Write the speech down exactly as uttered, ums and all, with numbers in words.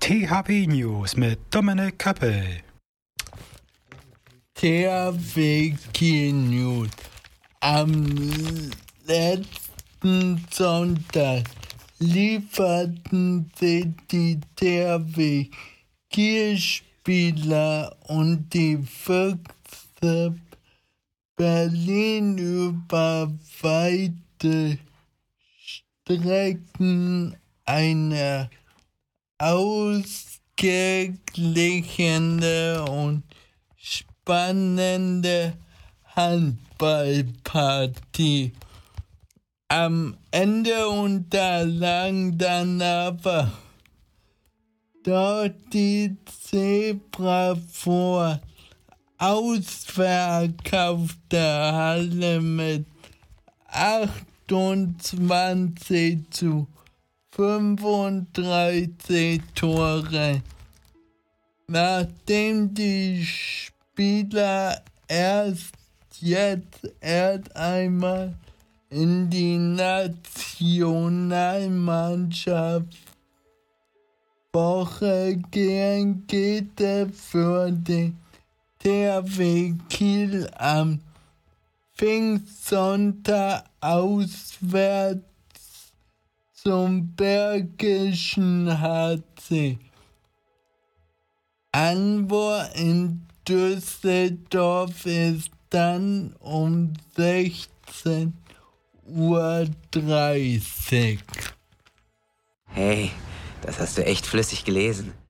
T H W News mit Dominik Kappel. T H W News. Am letzten Sonntag lieferten sie die T H W Kiel-Spieler und die Füchse Berlin über weite Strecken eine ausgeglichene und spannende Handballpartie. Am Ende unterlagen dann aber dort die Zebra vor ausverkaufter Halle mit achtundzwanzig zu fünfunddreißig Tore. Nachdem die Spieler erst jetzt erst einmal in die Nationalmannschaftswoche gehen, geht es für den T H W Kiel am Pfingstsonntag auswärts zum Bergischen H C. Anwurf in Düsseldorf ist dann um sechzehn Uhr dreißig. Hey, das hast du echt flüssig gelesen.